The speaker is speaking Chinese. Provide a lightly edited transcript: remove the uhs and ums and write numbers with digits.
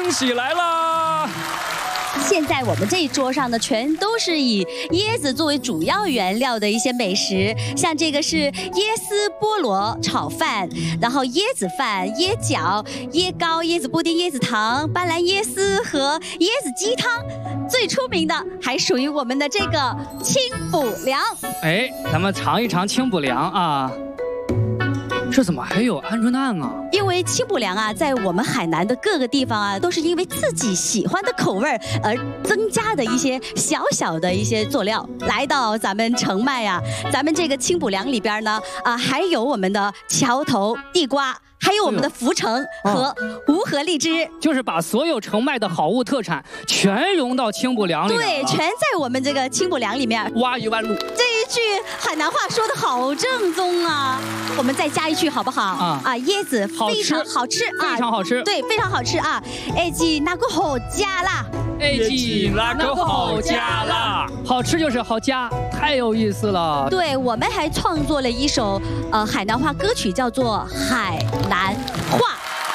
惊喜来啦！ 现在我们这一桌上呢，全都是以椰子作为主要原料的一些美食，像这个是椰丝菠萝炒饭，然后椰子饭、椰饺、椰糕、椰子布丁、椰子糖、斑斓椰丝和椰子鸡汤。最出名的还属于我们的这个清补凉。 哎，咱们尝一尝清补凉啊。这怎么还有鹌鹑蛋啊？ 因为清补凉啊，在我们海南的各个地方啊，都是因为自己喜欢的口味而增加的一些小小的一些佐料。来到咱们澄迈啊，咱们这个清补凉里边呢，还有我们的桥头地瓜。还有我们的福成和无核荔枝， 就是把所有澄迈的好物特产全融到清补凉里面。 对，全在我们这个清补凉里面。 挖一万路， 这一句海南话说的好正宗啊！我们再加一句好不好？椰子非常好吃啊， 非常好吃， 对，非常好吃啊！哎记那个好加啦， 哎记那个好加啦，好吃就是好加，太有意思了。 对，我们还创作了一首海南话歌曲，叫做《海南话》。